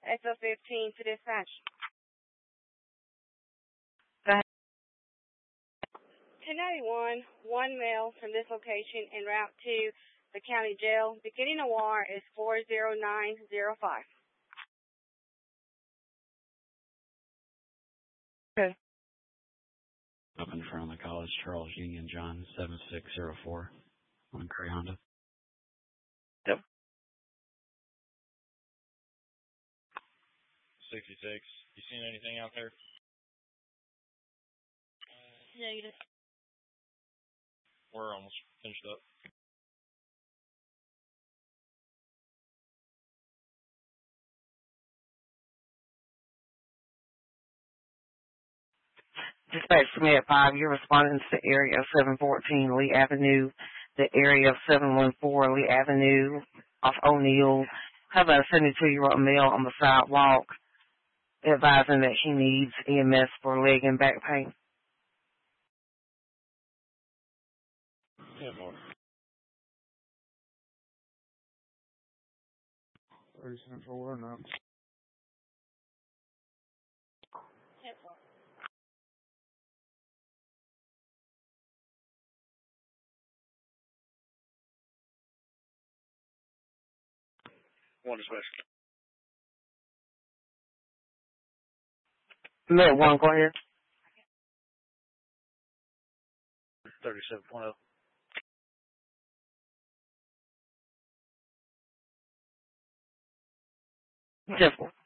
SO15 to dispatch. Go ahead. 1091, one male from this location en route to the county jail. Beginning of WAR is 40905. Okay. Up in front of the college, Charles Union John 7604 on Gray Honda. Yep. 66. You seen anything out there? Negative. We're almost finished up. Dispatch to me at 5. You're responding to the area of 714 Lee Avenue, the area of 714 Lee Avenue off O'Neill. Have a 72-year-old male on the sidewalk advising that he needs EMS for leg and back pain. Yeah, more. 37 for now. One dispatch. Med 1, go ahead. 37.0. Simple.